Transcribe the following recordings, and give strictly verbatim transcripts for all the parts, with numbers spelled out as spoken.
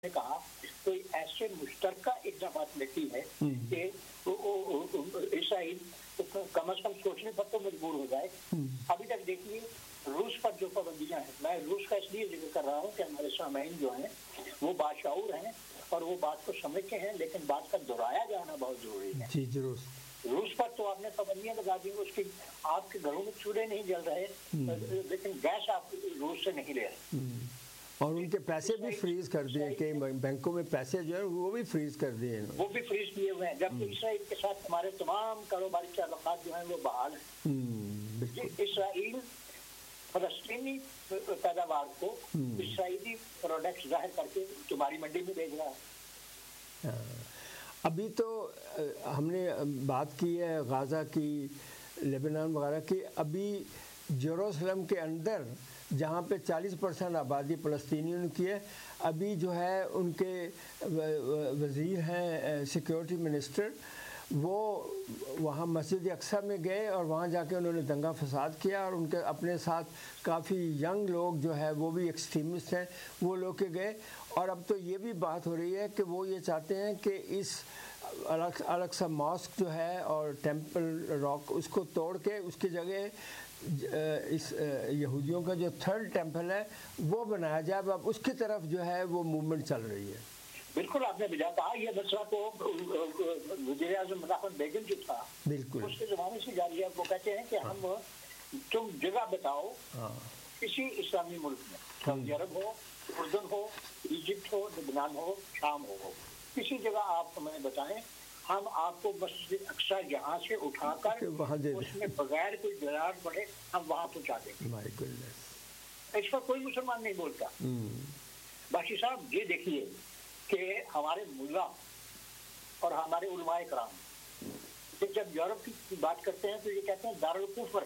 نے کہا کوئی ایسے مشترکہ اقدامات لیتی ہے کہ اسرائیل کم از کم سوچنے پر تو مجبور ہو جائے. ابھی تک دیکھیے روس پر جو پابندیاں ہیں، میں روس کا اس لیے ذکر کر رہا ہوں کہ ہمارے سامعین جو ہیں وہ باشعور ہیں اور وہ بات کو سمجھتے ہیں، لیکن بات کا دہرایا جانا بہت ضروری ہے. جی ضرور. روس پر تو آپ نے پابندیاں لگا دی، اس کی آپ کے گھروں میں چولہے نہیں جل رہے، لیکن گیس آپ روس سے نہیں لے رہے، اور ان کے پیسے بھی فریز کر دیے کہ بینکوں میں پیسے جو ہیں وہ بھی فریز کر دیے ہیں، وہ بھی فریز کیے ہوئے ہیں، جبکہ اسرائیل کے ساتھ ہمارے تمام کاروباری تعلقات جو ہیں وہ بحال ہیں. اسرائیل فلسطینی پیداوار کو اسرائیلی پروڈکٹس ظاہر کر کے تمہاری منڈی میں بھیج رہا ہے. ابھی تو ہم نے بات کی ہے غازہ کی، لبنان وغیرہ کی. ابھی یروشلم کے اندر جہاں پہ چالیس پرسنٹ آبادی فلسطینیوں کی ہے، ابھی جو ہے ان کے وزیر ہیں سیکیورٹی منسٹر، وہ وہاں مسجد اقصیٰ میں گئے اور وہاں جا کے انہوں نے دنگا فساد کیا، اور ان کے اپنے ساتھ کافی ینگ لوگ جو ہے وہ بھی ایکسٹریمسٹ ہیں، وہ لوگ کے گئے. اور اب تو یہ بھی بات ہو رہی ہے کہ وہ یہ چاہتے ہیں کہ اس الاقصی ماسک جو ہے اور ٹیمپل راک اس کو توڑ کے اس کی جگہ اس یہودیوں کا جو تھرڈ ٹیمپل ہے وہ بنایا جائے. اب اس کی طرف جو ہے وہ موومنٹ چل رہی ہے. بالکل آپ نے بجا کہا، یہ مسئلہ تو وزیر اعظم منافع بیگم جو تھا بالکل اس کے زمانے سے جاری ہے. وہ کہتے ہیں کہ ہم تم جگہ بتاؤ کسی اسلامی ملک میں، سعودی عرب ہو، اردن ہو، ایجپٹ ہو، لبنان ہو، شام ہو، کسی جگہ آپ ہمیں بتائیں، ہم آپ کو مسجد اقصیٰ یہاں سے اٹھا کر اس میں بغیر کوئی درار پڑے ہم وہاں پہنچا دیں گے. اس پر کوئی مسلمان نہیں بولتا. باشی صاحب یہ دیکھیے کہ ہمارے ملا اور ہمارے علماء کرام جب یورپ کی بات کرتے ہیں تو یہ کہتے ہیں دارالکفر.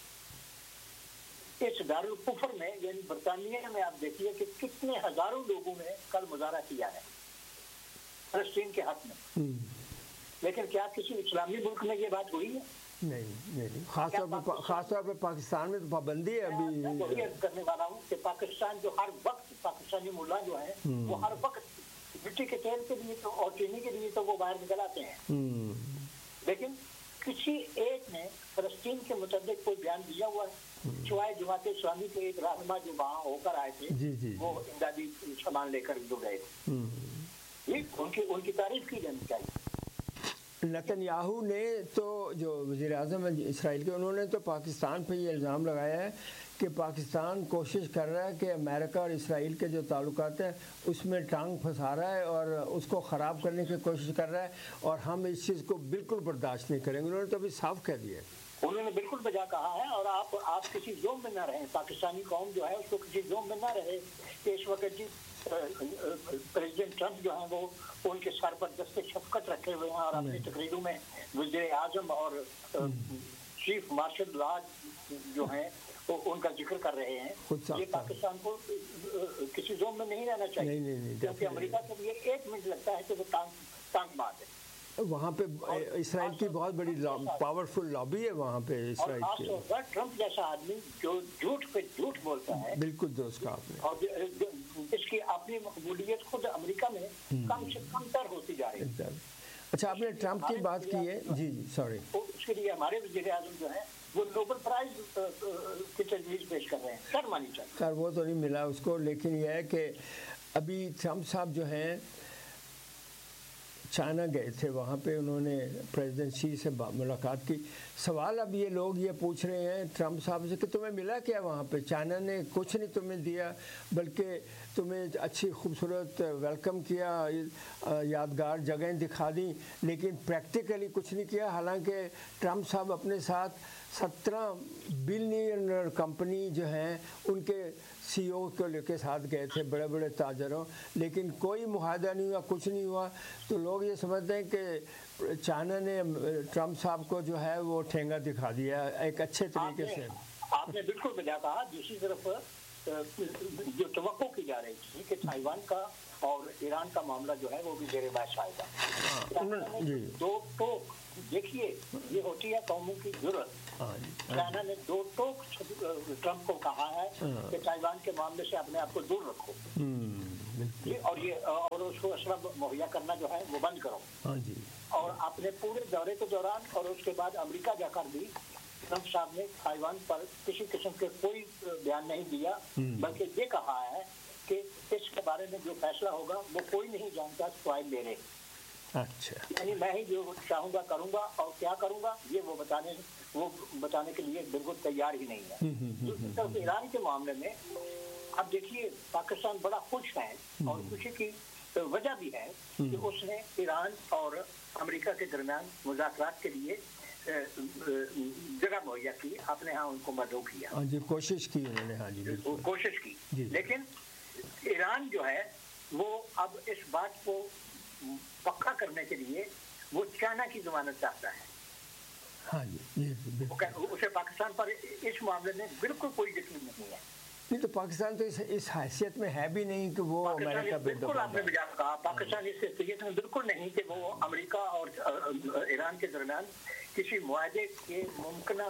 اس دارالکفر میں یعنی برطانیہ میں آپ دیکھیے کہ کتنے ہزاروں لوگوں نے کل مظاہرہ کیا ہے فلسطین کے حق میں، لیکن کیا کسی اسلامی ملک میں یہ بات ہوئی ہے؟ نہیں نہیں. خاص طور پر خاص طور پہ پاکستان میں تو پابندی ہے. ابھی میں وہی کرنے والا ہوں کہ پاکستان جو ہر وقت پاکستانی ملا جو ہیں وہ ہر وقت مٹی کے تیل کے لیے تو اور چینی کے لیے تو وہ باہر نکل آتے ہیں، لیکن کسی ایک نے فلسطین کے متعلق کوئی بیان دیا ہوا ہے سوائے جماعت اسلامی کے ایک رہنما جو وہاں ہو کر آئے تھے، وہ امدادی سامان لے کر جو گئے تھے. ان کی ان کی تعریف کی جانی چاہیے. نتن یاہو نے تو جو وزیر اعظم اسرائیل کے، انہوں نے تو پاکستان پہ یہ الزام لگایا ہے کہ پاکستان کوشش کر رہا ہے کہ امریکہ اور اسرائیل کے جو تعلقات ہیں اس میں ٹانگ پھنسا رہا ہے اور اس کو خراب کرنے کی کوشش کر رہا ہے، اور ہم اس چیز کو بالکل برداشت نہیں کریں گے. انہوں نے تو ابھی صاف کہہ دیا ہے. انہوں نے بالکل بجا کہا ہے، اور آپ آپ کسی زوم میں نہ رہیں، پاکستانی قوم جو ہے اس کو کسی زوم میں نہ رہے کہ اس وقت جی پریزیڈنٹ ٹرمپ جو ہیں وہ ان کے سر پر دست شفقت رکھے ہوئے ہیں اور اپنی تقریروں میں وزیر اعظم اور چیف مارشل لا جو ہیں وہ ان کا ذکر کر رہے ہیں. یہ پاکستان کو کسی زوم میں نہیں رہنا چاہیے، کیونکہ امریکہ کے لیے ایک منٹ لگتا ہے کہ وہ ٹانگ ٹانگ مار دے. وہاں پہ اسرائیل کی بہت بڑی پاورفل لابی ہے وہاں پہ اسرائیل کی. اور ٹرمپ جیسا آدمی جو جھوٹ پہ جھوٹ بولتا ہے، بالکل درست کہا آپ نے، اور اس کی اپنی مقبولیت خود امریکہ میں کم سے کم تر ہوتی جا رہی ہے. اچھا، آپ نے ٹرمپ کی بات کی ہے، جی جی سوری. اس کے لیے ہمارے وزیر اعظم جو ہیں وہ نوبل پرائز کی تجویز پیش کر رہے ہیں. سر مانی چاہیے سر، وہ تو نہیں ملا اس کو، لیکن یہ ہے کہ ابھی ٹرمپ صاحب جو ہیں چائنا گئے تھے، وہاں پہ انہوں نے پریزیڈنٹ شی سے ملاقات کی. سوال اب یہ لوگ یہ پوچھ رہے ہیں ٹرمپ صاحب سے کہ تمہیں ملا کیا وہاں پہ؟ چائنا نے کچھ نہیں تمہیں دیا، بلکہ تمہیں اچھی خوبصورت ویلکم کیا، یادگار جگہیں دکھا دیں، لیکن پریکٹیکلی کچھ نہیں کیا. حالانکہ ٹرمپ صاحب اپنے ساتھ سترہ بلینئر کمپنی جو ہیں ان کے سی او کو لے کے ساتھ گئے تھے، بڑے بڑے تاجروں، لیکن کوئی معاہدہ نہیں ہوا، کچھ نہیں ہوا. تو لوگ یہ سمجھتے ہیں کہ چائنا نے ٹرمپ صاحب کو جو ہے وہ ٹھینگا دکھا دیا ایک اچھے طریقے سے. آپ نے بالکل بجا کہا. دوسری طرف جو توقع کی جا رہی تھی کہ تائیوان کا اور ایران کا معاملہ جو ہے وہ بھی زیر بحث آئے گا. دو ٹوک دیکھیے، یہ ہوتی ہے قوموں کی ضرورت. چائنا نے دو ٹوک ٹرمپ کو کہا ہے کہ تائیوان کے معاملے سے اپنے آپ کو دور رکھو. جی اور یہ اور اس کو اسلحہ مہیا کرنا جو ہے وہ بند کرو. ہاں جی. اور اپنے پورے دورے کے دوران اور اس کے بعد امریکہ جا کر بھی ٹرمپ صاحب نے تائیوان پر کسی قسم کے کوئی بیان نہیں دیا, بلکہ یہ کہا ہے کہ اس کے بارے میں جو فیصلہ ہوگا وہ کوئی نہیں جانتا سوائے میرے. اچھا. یعنی میں ہی جو چاہوں گا کروں گا, اور کیا کروں گا یہ وہ بتانے وہ بتانے کے لیے بالکل تیار ہی نہیں ہے. دوسری طرف ایران کے معاملے میں اب دیکھیے پاکستان بڑا خوش ہے, اور خوشی کی وجہ بھی ہے کہ اس نے ایران اور امریکہ کے درمیان مذاکرات کے لیے جگہ مہیا کی, اپنے ہاں ان کو مدعو کیا. ہاں جی, کوشش کی انہوں نے. ہاں جی کوشش کی, لیکن ایران جو ہے وہ اب اس بات کو پکا کرنے کے لیے وہ چائنا کی ضمانت چاہتا ہے. ہاں جی, اسے پاکستان پر اس معاملے میں بالکل کوئی یقین نہیں ہے. نہیں تو پاکستان تو اس, اس حیثیت میں ہے بھی نہیں کہ وہ امریکہ بالکل آپ نے بجا کہا, پاکستان اس حیثیت میں بالکل نہیں کہ وہ امریکہ اور ایران کے درمیان کسی معاہدے کے ممکنہ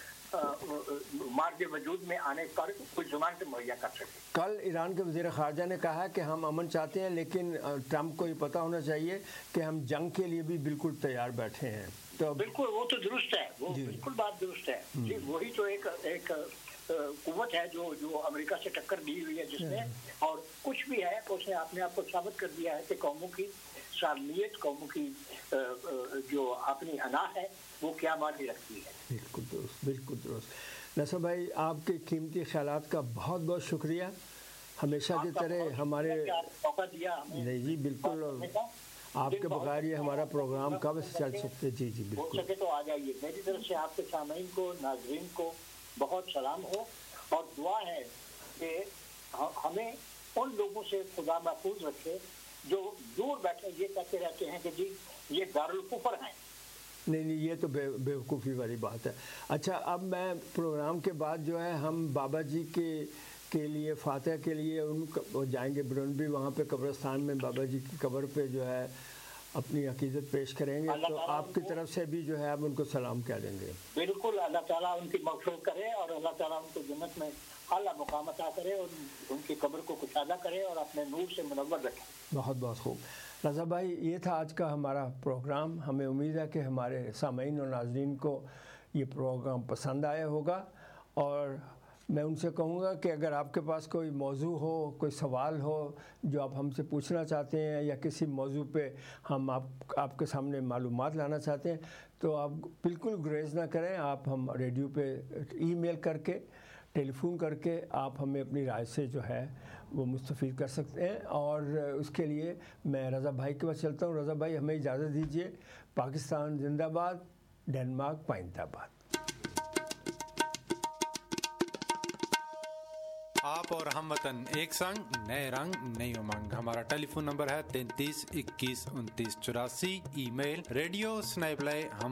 مارج وجود میں آنے پر کوئی ضمانت مہیا کر سکے. کل ایران کے وزیر خارجہ نے کہا کہ ہم امن چاہتے ہیں, لیکن ٹرمپ کو یہ پتہ ہونا چاہیے کہ ہم جنگ کے لیے بھی بالکل تیار بیٹھے ہیں. تو بالکل وہ تو درست ہے, وہ بالکل بات درست ہے جی. وہی تو ایک ایک قوت ہے جو جو امریکہ سے ٹکر دی ہوئی ہے, جس نے اور کچھ بھی ہے اس نے اپنے آپ کو ثابت کر دیا ہے کہ قوموں کی سالمیت, قوموں کی جو اپنی انا ہے وہ کیا معنی رکھتی ہے. بالکل درست, بالکل درست. نصر بھائی آپ کے قیمتی خیالات کا بہت بہت شکریہ. ہمیشہ کی طرح ہمارے موقع دیا. نہیں جی بالکل, آپ کے بغیر یہ ہمارا پروگرام کب سے چل سکتے. جی جی بالکل, ہو سکے تو آ جائیے. میری طرف سے آپ کے سامعین کو, ناظرین کو بہت سلام ہو, اور دعا ہے کہ ہمیں ان لوگوں سے خدا محفوظ رکھے جو دور بیٹھے یہ کہتے رہتے ہیں کہ جی یہ دارالکفر ہیں. نہیں نہیں, یہ تو بے بیوقوفی والی بات ہے. اچھا, اب میں پروگرام کے بعد جو ہے ہم بابا جی کے کے لیے فاتح کے لیے ان جائیں گے برونبی, وہاں پہ قبرستان میں بابا جی کی قبر پہ جو ہے اپنی عقیدت پیش کریں گے. تو آپ کی طرف سے بھی جو ہے آپ ان کو سلام کہہ دیں گے. بالکل, اللہ تعالیٰ ان کی مغفرت کرے اور اللہ تعالیٰ ان کو جنت میں اعلیٰ مقام عطا کرے, اور ان کی قبر کو کشادہ کرے اور اپنے نور سے منور رکھے. بہت بہت خوب. رضا بھائی, یہ تھا آج کا ہمارا پروگرام. ہمیں امید ہے کہ ہمارے سامعین اور ناظرین کو یہ پروگرام پسند آیا ہوگا, اور میں ان سے کہوں گا کہ اگر آپ کے پاس کوئی موضوع ہو, کوئی سوال ہو جو آپ ہم سے پوچھنا چاہتے ہیں, یا کسی موضوع پہ ہم آپ آپ کے سامنے معلومات لانا چاہتے ہیں, تو آپ بالکل گریز نہ کریں. آپ ہم ریڈیو پہ ای میل کر کے, ٹیلی فون کر کے آپ ہمیں اپنی رائے سے جو ہے وہ مستفید کر سکتے ہیں. اور اس کے لیے میں رضا بھائی کے پاس چلتا ہوں. رضا بھائی ہمیں اجازت دیجیے. پاکستان زندہ باد, ڈنمارک پائندہ باد. آپ اور ہم وطن ایک سنگ, نئے رنگ نئی امنگ. ہمارا ٹیلی فون نمبر ہے تینتیس اکیس انتیس چوراسی. ای میل ریڈیو سنیپلے ہم